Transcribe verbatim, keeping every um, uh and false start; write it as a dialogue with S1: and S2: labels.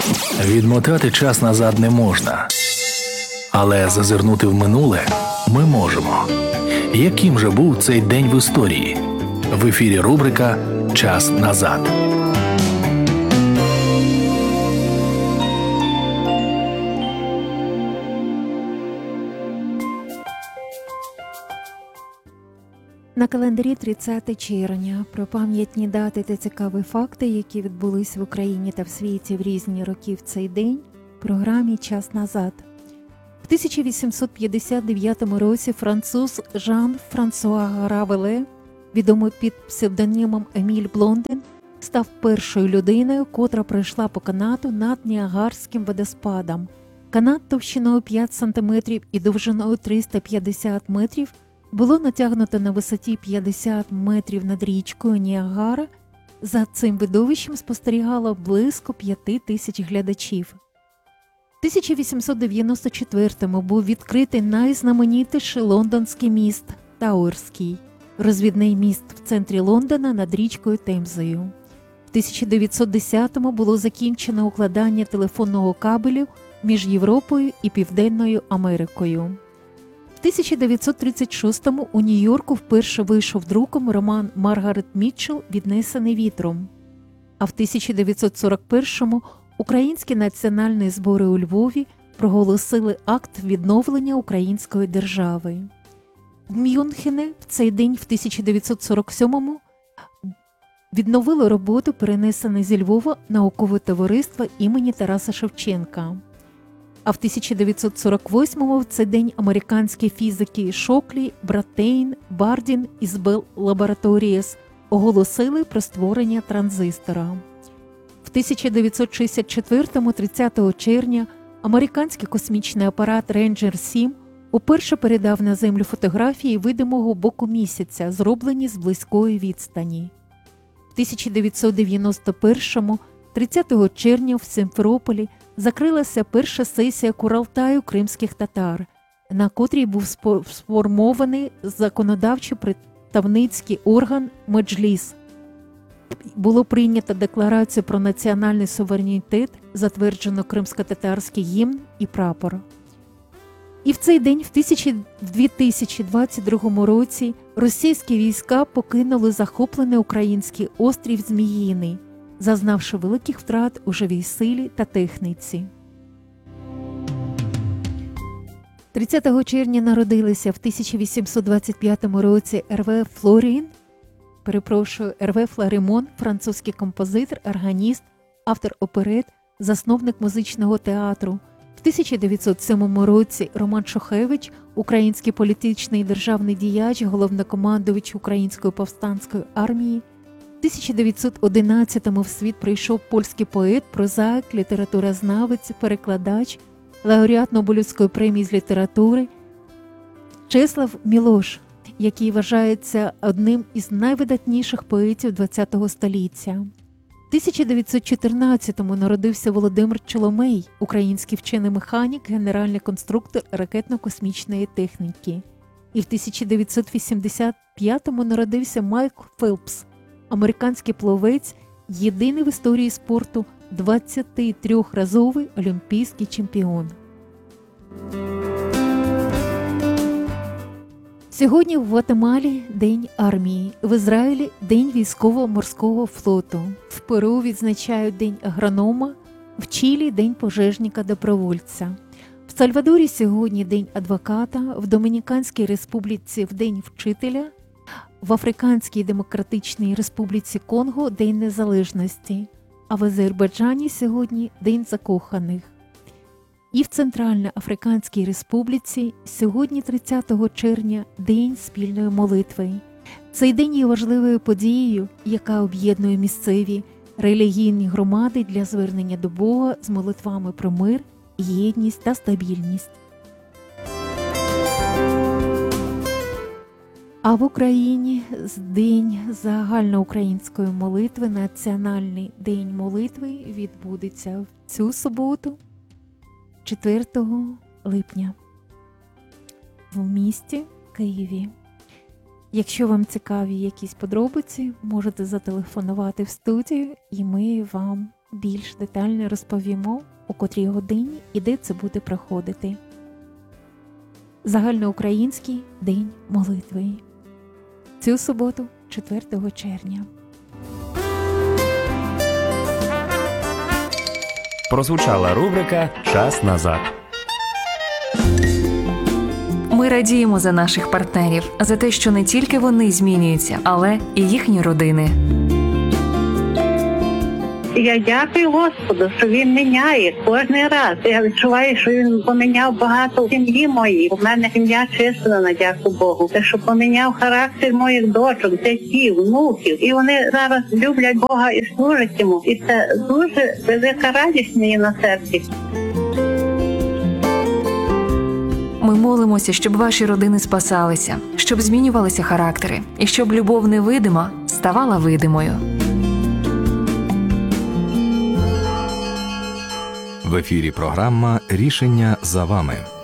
S1: Відмотати час назад не можна. Але зазирнути в минуле ми можемо. Яким же був цей день в історії? В ефірі рубрика «Час назад».
S2: На календарі тридцяте червня. Про пам'ятні дати та цікаві факти, які відбулись в Україні та в світі в різні роки в цей день, в програмі «Час назад». В тисяча вісімсот п'ятдесят дев'ятому році француз Жан-Франсуа Равеле, відомий під псевдонімом Еміль Блондин, став першою людиною, котра пройшла по канату над Ніагарським водоспадом. Канат товщиною п'ять сантиметрів і довжиною триста п'ятдесят метрів було натягнуто на висоті п'ятдесят метрів над річкою Ніагара. За цим видовищем спостерігало близько п'яти тисяч глядачів. В тисяча вісімсот дев'яносто четвертому був відкритий найзнаменітіший лондонський міст – Тауерський, розвідний міст в центрі Лондона над річкою Темзою. В тисяча дев'ятсот десятому було закінчено укладання телефонного кабелю між Європою і Південною Америкою. В тисяча дев'ятсот тридцять шостому у Нью-Йорку вперше вийшов друком роман Маргарет Мітчелл «Віднесений вітром». А в тисяча дев'ятсот сорок першому Українські національні збори у Львові проголосили акт відновлення української держави. В Мюнхені в цей день в тисяча дев'ятсот сорок сьомому відновило роботу, перенесене зі Львова наукове товариство імені Тараса Шевченка. А в тисяча дев'ятсот сорок восьмому в цей день американські фізики Шоклі, Братейн, Бардін із Bell Laboratories оголосили про створення транзистора. В тисяча дев'ятсот шістдесят четвертому, тридцятого червня, американський космічний апарат Рейнджер сім уперше передав на Землю фотографії видимого боку місяця, зроблені з близької відстані. В тисяча дев'ятсот дев'яносто першому, тридцятого червня в Сімферополі закрилася перша сесія Курултаю кримських татар, на котрій був сформований законодавчо представницький орган Меджліс. Було прийнято декларацію про національний суверенітет, затверджено кримсько-татарський гімн і прапор. І в цей день, в дві тисячі двадцять другому році, російські війська покинули захоплений український острів Зміїний, зазнавши великих втрат у живій силі та техніці. тридцятого червня народилися в тисяча вісімсот двадцять п'ятому році Ерве Флорін, перепрошую, Ерве Флоримон, французький композитор, органіст, автор оперет, засновник музичного театру. В тисяча дев'ятсот сьомому році Роман Шухевич, український політичний і державний діяч, головнокомандувач Української повстанської армії. В тисяча дев'ятсот одинадцятому в світ прийшов польський поет, прозаїк, літературознавець, перекладач, лауреат Нобелівської премії з літератури Чеслав Мілош, який вважається одним із найвидатніших поетів ХХ століття. В тисяча дев'ятсот чотирнадцятому народився Володимир Чоломей, український вчений-механік, генеральний конструктор ракетно-космічної техніки. І в тисяча дев'ятсот вісімдесят п'ятому народився Майк Фелпс, американський пловець, єдиний в історії спорту двадцятитрьохразовий олімпійський чемпіон. Сьогодні в Гватемалі – День армії, в Ізраїлі – День військово-морського флоту, в Перу відзначають День агронома, в Чилі – День пожежника-добровольця. В Сальвадорі сьогодні День адвоката, в Домініканській республіці – в День вчителя, в Африканській Демократичній Республіці Конго – День незалежності, а в Азербайджані сьогодні – День закоханих. І в Центральноафриканській Республіці сьогодні, тридцятого червня, День спільної молитви. Цей день є важливою подією, яка об'єднує місцеві релігійні громади для звернення до Бога з молитвами про мир, єдність та стабільність. А в Україні з День загальноукраїнської молитви, Національний день молитви, відбудеться в цю суботу, четвертого липня, в місті Києві. Якщо вам цікаві якісь подробиці, можете зателефонувати в студію, і ми вам більш детально розповімо, у котрій годині і де це буде проходити. Загальноукраїнський день молитви. Цю суботу, четвертого червня.
S3: Прозвучала рубрика «Час назад».
S4: Ми радіємо за наших партнерів, за те, що не тільки вони змінюються, але і їхні родини.
S5: Я дякую Господу, що Він міняє кожен раз. Я відчуваю, що Він поміняв багато в сім'ї моїй. У мене сім'я численна, дякую Богу. Те, що поміняв характер моїх дочок, дітей, внуків. І вони зараз люблять Бога і служать Йому. І це дуже велика радість мені на серці.
S4: Ми молимося, щоб ваші родини спасалися, щоб змінювалися характери, і щоб любов невидима ставала видимою.
S3: В ефірі програма «Рішення за вами».